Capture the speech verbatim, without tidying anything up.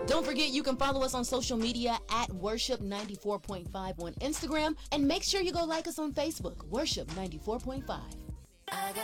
Don't forget you can follow us on social media at Worship ninety-four point five on Instagram, and make sure you go like us on Facebook, Worship ninety-four point five. I got